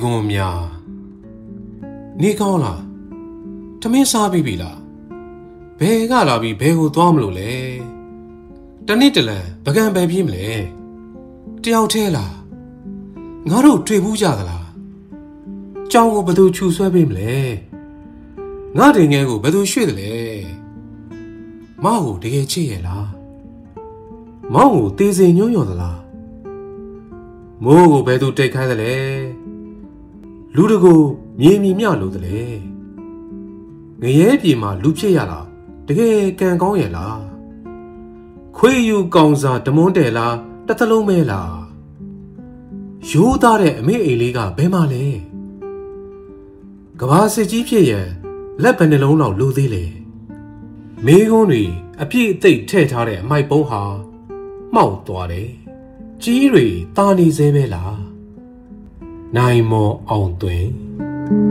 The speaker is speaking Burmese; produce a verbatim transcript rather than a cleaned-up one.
公များနေကောင်းလားထမင်းစားပြီးပြီလားဘယ်ကလာပြီးဘယ်ကိုသွားမလို့လဲတနေ့တလန်ပကံပဲပြေးမလဲတယောက်ထဲလားငါတို့တွေ့ဘူးကြသလားကြောင်ကိုဘယ်သူခြူဆွဲပေးမလဲငါတင်ငယ်ကိုဘယ်သူရွှေ့တယ်လဲမောင်ကိုတကယ်ချစ်ရဲ့လားမောင်ကိုတေးစင်ညွှန်းရော်သလားမိုးကိုဘယ်သူတိတ်ခိုင်းတယ်လဲလူတကူမြေမြမြလို့တယ်လေငရဲပြေမှာလူဖြစ်ရလားတကယ်ကံကောင်းရဲ့လားခွေယူကောင်စာတမွန်းတယ်လားတစ်သလုံးမဲလားရိုးသားတဲ့အမေအိမ်လေးကဘယ်မှာလဲကဘာစစ်ကြီးဖြစ်ရန်လက်ဘယ်နှလုံးလောက်လိုသေးလဲမေးခွန်းတွေအပြည့်အသိပ်ထည့်ထားတဲ့အမိုက်ပုံးဟာမှောက်သွားတယ်ကြီးတွေတာနေသေးပဲလားနိုင်မောအောင်သွင်း